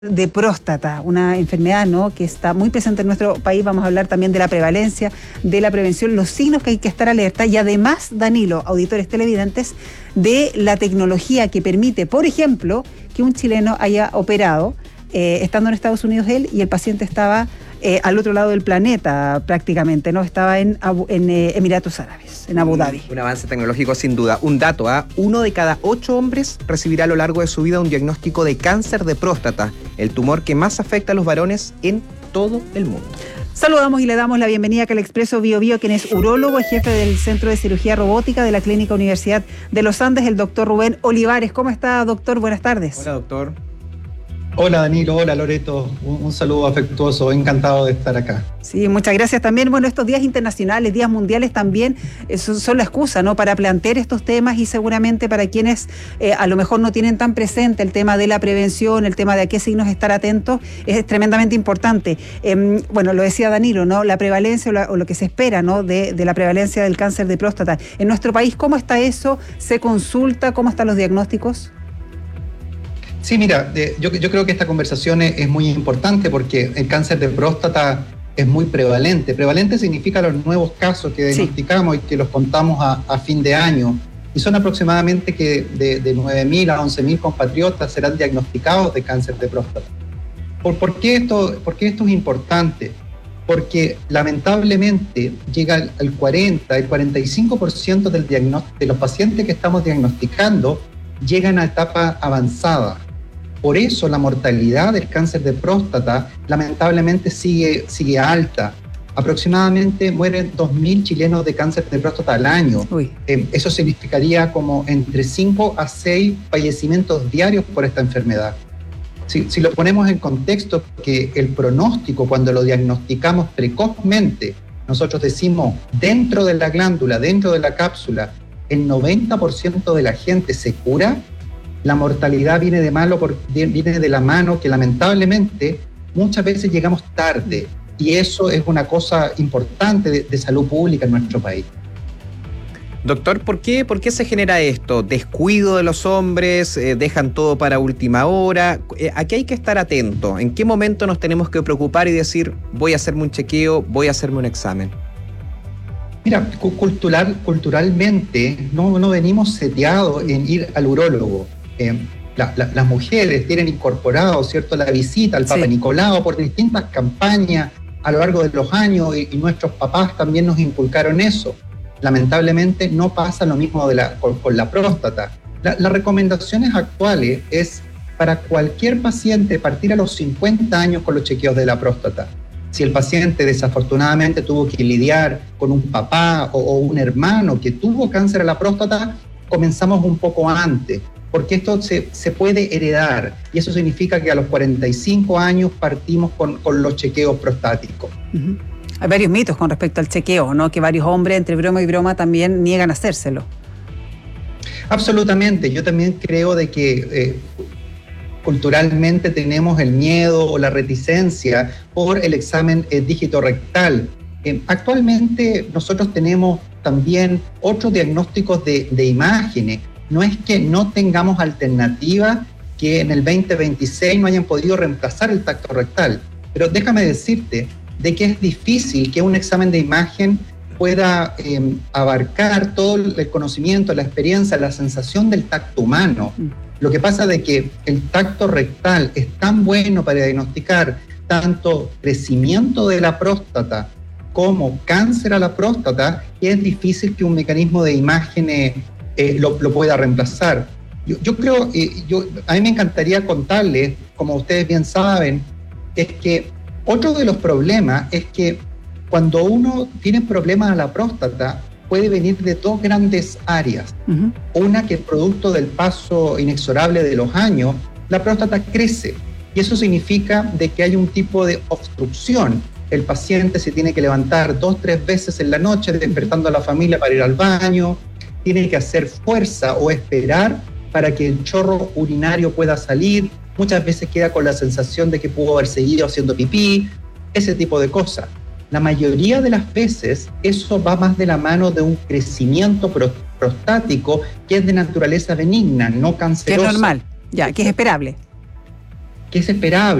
De próstata, una enfermedad, ¿no?, que está muy presente en nuestro país. Vamos a hablar también de la prevalencia, de la prevención, los signos que hay que estar alerta y además, Danilo, auditores televidentes, de la tecnología que permite, por ejemplo, que un chileno haya operado estando en Estados Unidos él y el paciente estaba al otro lado del planeta prácticamente, ¿no? Estaba en Emiratos Árabes, en Abu Dhabi. Un avance tecnológico sin duda. Un dato, 1 de cada 8 hombres recibirá a lo largo de su vida un diagnóstico de cáncer de próstata, el tumor que más afecta a los varones en todo el mundo. Saludamos y le damos la bienvenida a Calexpreso Bio Bio, quien es urólogo y jefe del Centro de Cirugía Robótica de la Clínica Universidad de los Andes, el doctor Rubén Olivares. ¿Cómo está, doctor? Buenas tardes. Hola, doctor. Hola Danilo, hola Loreto, un saludo afectuoso, encantado de estar acá. Sí, muchas gracias también. Bueno, estos días internacionales, días mundiales también son la excusa, ¿no?, para plantear estos temas y seguramente para quienes a lo mejor no tienen tan presente el tema de la prevención, el tema de a qué signos estar atentos, es tremendamente importante. Bueno, lo decía Danilo, ¿no?, la prevalencia o lo que se espera, ¿no?, de la prevalencia del cáncer de próstata. En nuestro país, ¿cómo está eso? ¿Se consulta? ¿Cómo están los diagnósticos? Sí, mira, yo creo que esta conversación es muy importante porque el cáncer de próstata es muy prevalente. Prevalente significa los nuevos casos que diagnosticamos y que los contamos a fin de año. Y son aproximadamente que de 9.000 a 11.000 compatriotas serán diagnosticados de cáncer de próstata. ¿Por qué esto es importante? Porque lamentablemente llega al 40, el 45% de los pacientes que estamos diagnosticando llegan a etapa avanzada. Por eso la mortalidad del cáncer de próstata lamentablemente sigue alta. Aproximadamente mueren 2.000 chilenos de cáncer de próstata al año. Eso significaría como entre 5 a 6 fallecimientos diarios por esta enfermedad. Si lo ponemos en contexto, que el pronóstico cuando lo diagnosticamos precozmente, nosotros decimos dentro de la glándula, dentro de la cápsula, el 90% de la gente se cura. La mortalidad viene de la mano que lamentablemente muchas veces llegamos tarde y eso es una cosa importante de salud pública en nuestro país. Doctor, ¿por qué se genera esto? ¿Descuido de los hombres? ¿Dejan todo para última hora? ¿A qué hay que estar atento? ¿En qué momento nos tenemos que preocupar y decir voy a hacerme un chequeo, voy a hacerme un examen? Mira, culturalmente no venimos seteados en ir al urólogo. Las mujeres tienen incorporado, ¿cierto?, la visita al Papa Nicolau por distintas campañas a lo largo de los años y nuestros papás también nos inculcaron eso. Lamentablemente no pasa lo mismo con la próstata. Las recomendaciones actuales es para cualquier paciente partir a los 50 años con los chequeos de la próstata. Si el paciente desafortunadamente tuvo que lidiar con un papá o un hermano que tuvo cáncer a la próstata, comenzamos un poco antes, porque esto se puede heredar y eso significa que a los 45 años partimos con los chequeos prostáticos. Uh-huh. Hay varios mitos con respecto al chequeo, ¿no?, que varios hombres entre broma y broma también niegan a hacérselo. Absolutamente, yo también creo de que culturalmente tenemos el miedo o la reticencia por el examen dígito rectal. Actualmente nosotros tenemos también otros diagnósticos de imágenes. No es que no tengamos alternativas que en el 2026 no hayan podido reemplazar el tacto rectal, pero déjame decirte de que es difícil que un examen de imagen pueda abarcar todo el conocimiento, la experiencia, la sensación del tacto humano. Lo que pasa es que el tacto rectal es tan bueno para diagnosticar tanto crecimiento de la próstata como cáncer a la próstata, que es difícil que un mecanismo de imágenes lo pueda reemplazar. Yo creo, a mí me encantaría contarles, como ustedes bien saben, es que otro de los problemas es que cuando uno tiene problemas a la próstata, puede venir de dos grandes áreas. Uh-huh. Una que es producto del paso inexorable de los años, la próstata crece y eso significa de que hay un tipo de obstrucción. El paciente se tiene que levantar 2-3 veces en la noche despertando a la familia para ir al baño, tiene que hacer fuerza o esperar para que el chorro urinario pueda salir, muchas veces queda con la sensación de que pudo haber seguido haciendo pipí, ese tipo de cosas. La mayoría de las veces eso va más de la mano de un crecimiento prostático que es de naturaleza benigna, no cancerosa. Que es normal, ya, que es esperable. que es esperable.